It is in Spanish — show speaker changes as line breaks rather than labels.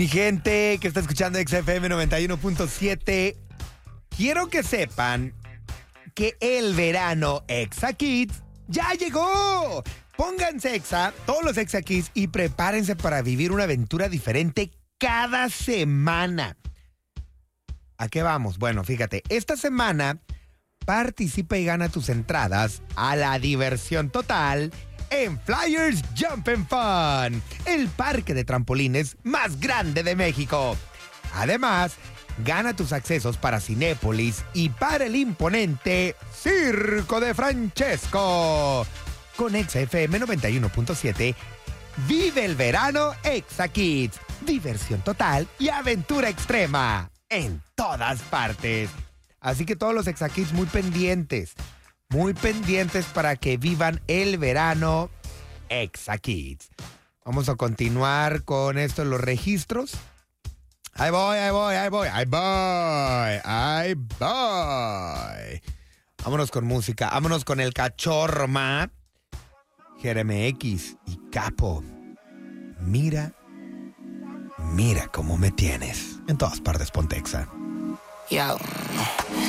Mi gente que está escuchando XFM 91.7, quiero que sepan que el verano Exa Kids ya llegó. Pónganse Exa, todos los Exa Kids, y prepárense para vivir una aventura diferente cada semana. ¿A qué vamos? Bueno, fíjate, esta semana participa y gana tus entradas a la diversión total en Flyers Jump and Fun, el parque de trampolines más grande de México. Además, gana tus accesos para Cinépolis y para el imponente Circo de Francesco. Con XFM 91.7, vive el verano Exa Kids. Diversión total y aventura extrema en todas partes. Así que todos los Exa Kids muy pendientes para que vivan el verano Exa Kids. Vamos a continuar con esto, los registros. Ahí voy. Vámonos con música, vámonos con el Cachorma, Jeremy X y Capo. Mira cómo me tienes. En todas partes, ponte Exa.
Yo.